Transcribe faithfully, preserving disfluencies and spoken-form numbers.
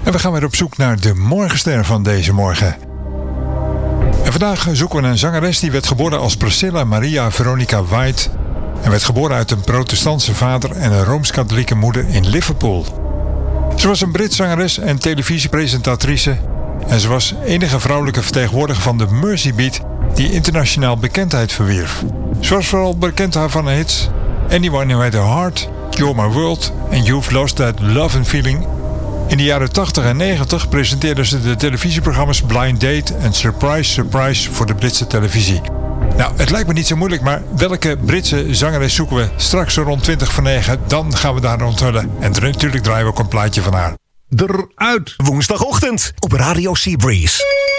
En we gaan weer op zoek naar de morgenster van deze morgen. En vandaag zoeken we een zangeres die werd geboren als Priscilla Maria Veronica White en werd geboren uit een protestantse vader en een rooms-katholieke moeder in Liverpool. Ze was een Brits zangeres en televisiepresentatrice en ze was enige vrouwelijke vertegenwoordiger van de Mersey Beat die internationaal bekendheid verwierf. Ze was vooral bekend van haar hits Anyone Who Had a Heart, You're My World en You've Lost That Love and Feeling. In de jaren tachtig en negentig presenteerde ze de televisieprogramma's Blind Date en Surprise Surprise voor de Britse televisie. Nou, het lijkt me niet zo moeilijk, maar welke Britse zangeres zoeken we straks rond twintig voor negen? Dan gaan we daar onthullen. En natuurlijk draaien we ook een plaatje van haar. Eruit. Woensdagochtend op Radio Seabreeze.